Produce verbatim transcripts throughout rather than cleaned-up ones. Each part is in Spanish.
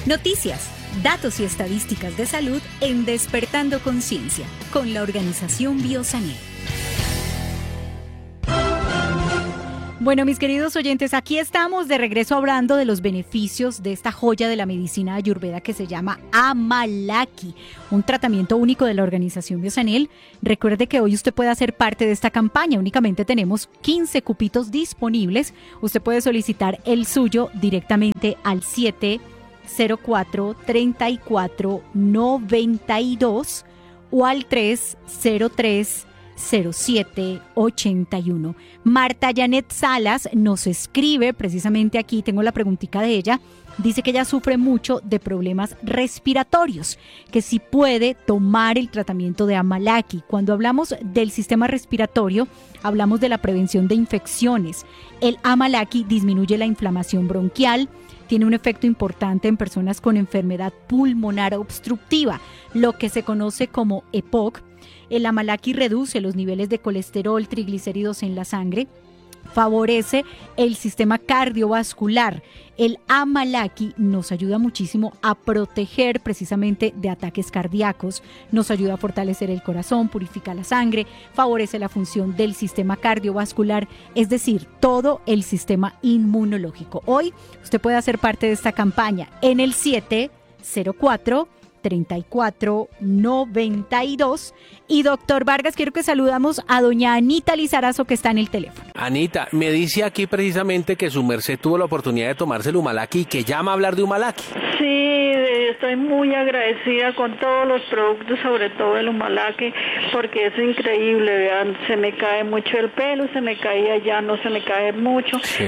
Noticias, datos y estadísticas de salud en Despertando Conciencia con la organización Biosanel. Bueno, mis queridos oyentes, aquí estamos de regreso hablando de los beneficios de esta joya de la medicina ayurveda que se llama Amalaki, un tratamiento único de la organización Biosanel. Recuerde que hoy usted puede hacer parte de esta campaña, únicamente tenemos quince cupitos disponibles. Usted puede solicitar el suyo directamente al siete cero cuatro, treinta y cuatro, noventa y dos o al tres cero tres, cero siete, ochenta y uno. Marta Janet Salas nos escribe precisamente aquí, tengo la preguntita de ella, dice que ella sufre mucho de problemas respiratorios, que si puede tomar el tratamiento de Amalaki. Cuando hablamos del sistema respiratorio, hablamos de la prevención de infecciones. El Amalaki disminuye la inflamación bronquial, tiene un efecto importante en personas con enfermedad pulmonar obstructiva, lo que se conoce como E P O C. El Amalaki reduce los niveles de colesterol, triglicéridos en la sangre, favorece el sistema cardiovascular. El Amalaki nos ayuda muchísimo a proteger precisamente de ataques cardíacos, nos ayuda a fortalecer el corazón, purifica la sangre, favorece la función del sistema cardiovascular, es decir, todo el sistema inmunológico. Hoy usted puede hacer parte de esta campaña en el siete cero cuatro, treinta y cuatro, noventa y dos. Y doctor Vargas, quiero que saludamos a doña Anita Lizarazo, que está en el teléfono. Anita, me dice aquí precisamente que su merced tuvo la oportunidad de tomarse el Humalaki y que llama a hablar de Humalaki. Sí, estoy muy agradecida con todos los productos, sobre todo el Humalaki, porque es increíble, vean, se me cae mucho el pelo, se me caía ya, no se me cae mucho, sí.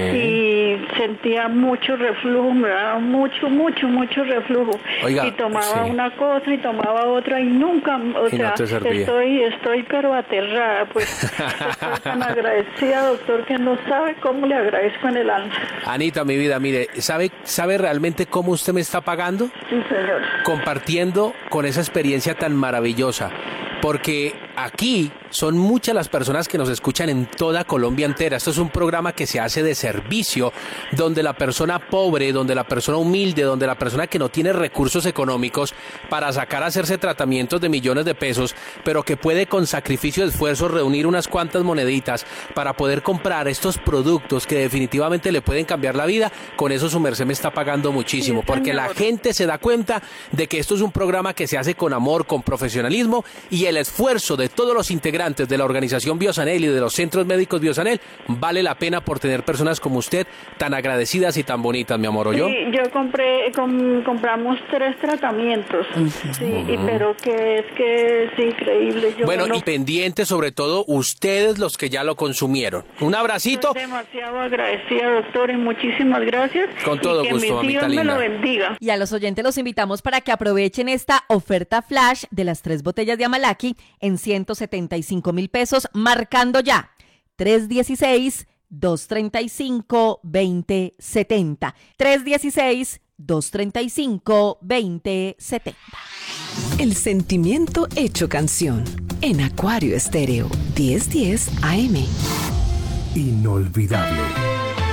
Y sentía mucho reflujo, me daba mucho, mucho, mucho reflujo. Oiga, y tomaba sí. una cosa y tomaba otra y nunca, o y sea, no te servía. estoy, estoy pero aterrada, pues estoy tan agradecida, doctor, que no sabe cómo le agradezco en el alma. Anita, mi vida, mire, ¿sabe, sabe realmente cómo usted me está pagando? Sí, señor. Compartiendo con esa experiencia tan maravillosa, porque aquí son muchas las personas que nos escuchan en toda Colombia entera. Esto es un programa que se hace de servicio, donde la persona pobre, donde la persona humilde, donde la persona que no tiene recursos económicos para sacar a hacerse tratamientos de millones de pesos, pero que puede con sacrificio de esfuerzo reunir unas cuantas moneditas para poder comprar estos productos que definitivamente le pueden cambiar la vida. Con eso su merced me está pagando muchísimo, sí, porque la gente se da cuenta de que esto es un programa que se hace con amor, con profesionalismo, y el esfuerzo de todos los integrantes de la organización Biosanel y de los centros médicos Biosanel vale la pena por tener personas como usted tan agradecidas y tan bonitas, mi amor, ¿o yo? Sí, yo compré, com, compramos tres tratamientos, uh-huh. sí, uh-huh. y, pero que es que es increíble. Yo bueno, no... y pendientes sobre todo ustedes los que ya lo consumieron. Un abracito. Estoy demasiado agradecida, doctor, y muchísimas gracias. Con todo y que gusto, mi Dios me lo bendiga. Y a los oyentes los invitamos para que aprovechen esta oferta flash de las tres botellas de Amalaki en ciento setenta y cinco mil pesos, marcando ya tres uno seis, dos tres cinco, dos cero siete cero. tres uno seis, dos tres cinco, dos cero siete cero. El sentimiento hecho canción en Acuario Estéreo diez diez A M. Inolvidable.